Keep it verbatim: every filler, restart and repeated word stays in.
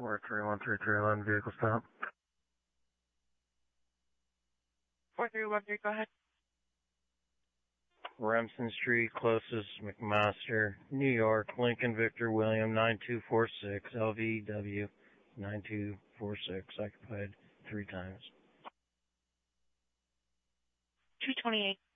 four three one three three eleven, vehicle stop. four three one three, go ahead. Remsen Street, closest, McMaster, New York, Lincoln Victor William, nine two four six, L V W, nine two four six, occupied three times. two twenty-eight.